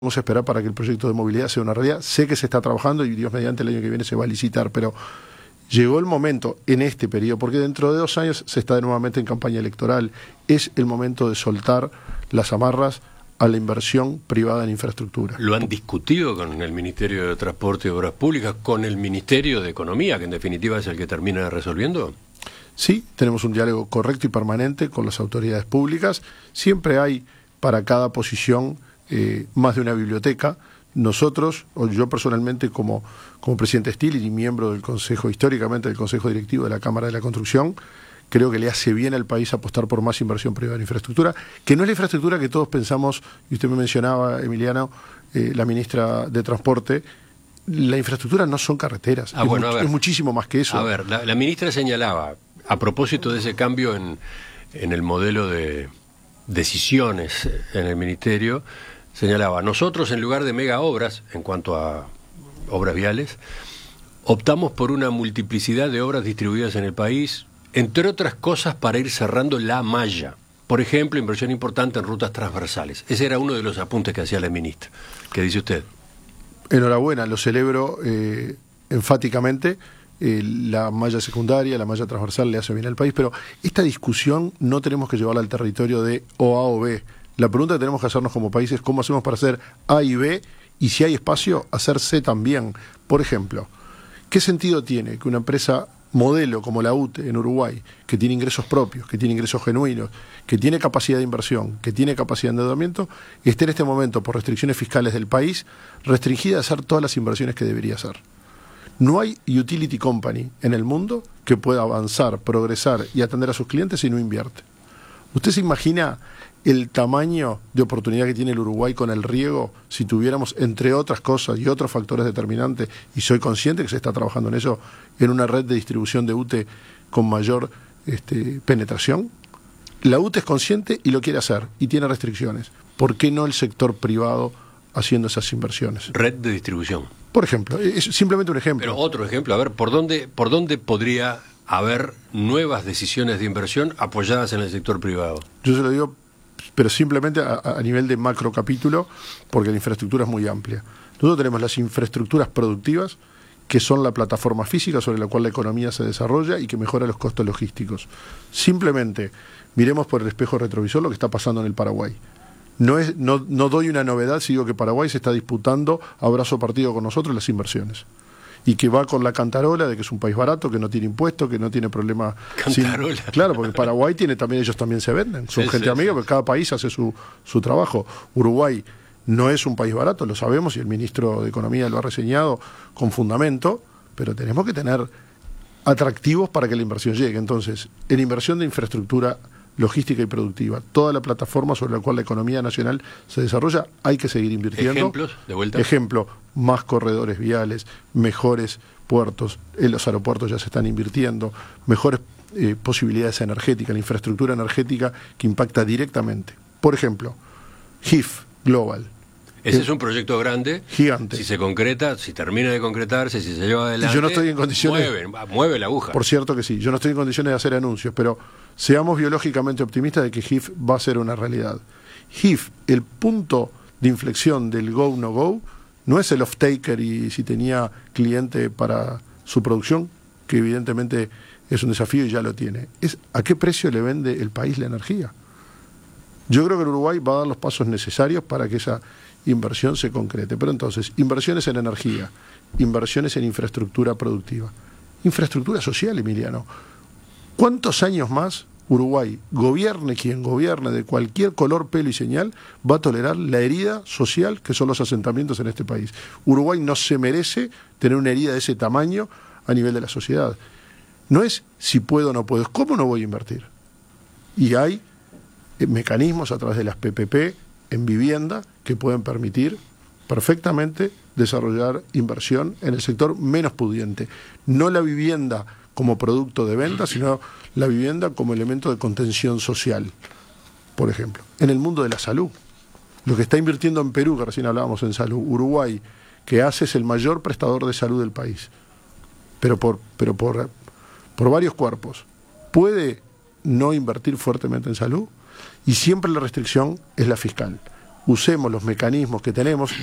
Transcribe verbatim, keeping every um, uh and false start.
Vamos a esperar para que el proyecto de movilidad sea una realidad. Sé que se está trabajando y Dios mediante el año que viene se va a licitar, pero llegó el momento en este periodo, porque dentro de dos años se está nuevamente en campaña electoral, es el momento de soltar las amarras a la inversión privada en infraestructura. ¿Lo han discutido con el Ministerio de Transporte y Obras Públicas, con el Ministerio de Economía, que en definitiva es el que termina resolviendo? Sí, tenemos un diálogo correcto y permanente con las autoridades públicas. Siempre hay para cada posición eh, más de una biblioteca. Nosotros, o yo personalmente como, como presidente Stili y miembro del Consejo, históricamente del Consejo Directivo de la Cámara de la Construcción, creo que le hace bien al país apostar por más inversión privada en infraestructura, que no es la infraestructura que todos pensamos, y usted me mencionaba, Emiliano, eh, la ministra de Transporte. La infraestructura no son carreteras, ah, es, bueno, mu ver, es muchísimo más que eso. A ver, la, la ministra señalaba, a propósito de ese cambio en, en el modelo de decisiones en el Ministerio, señalaba, nosotros en lugar de mega obras, en cuanto a obras viales, optamos por una multiplicidad de obras distribuidas en el país, entre otras cosas para ir cerrando la malla. Por ejemplo, inversión importante en rutas transversales. Ese era uno de los apuntes que hacía la ministra. ¿Qué dice usted? Enhorabuena, lo celebro eh, enfáticamente. Eh, la malla secundaria, la malla transversal le hace bien al país, pero esta discusión no tenemos que llevarla al territorio de o A o B. La pregunta que tenemos que hacernos como país es cómo hacemos para hacer A y B, y si hay espacio, hacer C también. Por ejemplo, ¿qué sentido tiene que una empresa modelo como la U T E en Uruguay, que tiene ingresos propios, que tiene ingresos genuinos, que tiene capacidad de inversión, que tiene capacidad de endeudamiento, esté en este momento por restricciones fiscales del país restringida a hacer todas las inversiones que debería hacer? No hay utility company en el mundo que pueda avanzar, progresar y atender a sus clientes si no invierte. ¿Usted se imagina el tamaño de oportunidad que tiene el Uruguay con el riego si tuviéramos, entre otras cosas y otros factores determinantes, y soy consciente que se está trabajando en eso, en una red de distribución de U T E con mayor este, penetración? La U T E es consciente y lo quiere hacer, y tiene restricciones. ¿Por qué no el sector privado haciendo esas inversiones? Red de distribución. Por ejemplo, es simplemente un ejemplo. Pero otro ejemplo, a ver, ¿por dónde, por dónde podría haber nuevas decisiones de inversión apoyadas en el sector privado? Yo se lo digo, pero simplemente a, a nivel de macro capítulo, porque la infraestructura es muy amplia. Nosotros tenemos las infraestructuras productivas, que son la plataforma física sobre la cual la economía se desarrolla y que mejora los costos logísticos. Simplemente miremos por el espejo retrovisor lo que está pasando en el Paraguay. No, es, no, no doy una novedad si digo que Paraguay se está disputando a brazo partido con nosotros las inversiones. Y que va con la cantarola de que es un país barato, que no tiene impuestos, que no tiene problema. Cantarola. Sin, claro, porque Paraguay tiene también, ellos también se venden. Son sí, gente sí, amiga, sí. porque cada país hace su, su trabajo. Uruguay no es un país barato, lo sabemos, y el ministro de Economía lo ha reseñado con fundamento, pero tenemos que tener atractivos para que la inversión llegue. Entonces, en inversión de infraestructura logística y productiva, toda la plataforma sobre la cual la economía nacional se desarrolla, hay que seguir invirtiendo. ¿Ejemplos? De vuelta. Ejemplo, más corredores viales, mejores puertos, en los aeropuertos ya se están invirtiendo, mejores eh, posibilidades energéticas, la infraestructura energética que impacta directamente. Por ejemplo, G I F Global. Ese eh, es un proyecto grande, gigante. Si se concreta, si termina de concretarse, si se lleva adelante, y yo no estoy en condiciones, mueve, mueve la aguja. Por cierto que sí, yo no estoy en condiciones de hacer anuncios, pero seamos biológicamente optimistas de que G I F va a ser una realidad. G I F, el punto de inflexión del go, no go, no es el off-taker y si tenía cliente para su producción, que evidentemente es un desafío y ya lo tiene. Es a qué precio le vende el país la energía. Yo creo que el Uruguay va a dar los pasos necesarios para que esa inversión se concrete. Pero entonces, inversiones en energía, inversiones en infraestructura productiva, infraestructura social, Emiliano. ¿Cuántos años más Uruguay, gobierne quien gobierne, de cualquier color, pelo y señal, va a tolerar la herida social que son los asentamientos en este país? Uruguay no se merece tener una herida de ese tamaño a nivel de la sociedad. No es si puedo o no puedo, es cómo no voy a invertir. Y hay mecanismos a través de las P P P en vivienda que pueden permitir perfectamente desarrollar inversión en el sector menos pudiente. No la vivienda como producto de venta, sino la vivienda como elemento de contención social, por ejemplo. En el mundo de la salud, lo que está invirtiendo en Perú, que recién hablábamos en salud, Uruguay, que hace es el mayor prestador de salud del país, pero por, pero por, por varios cuerpos. ¿Puede no invertir fuertemente en salud? Y siempre la restricción es la fiscal. usemos los mecanismos que tenemos.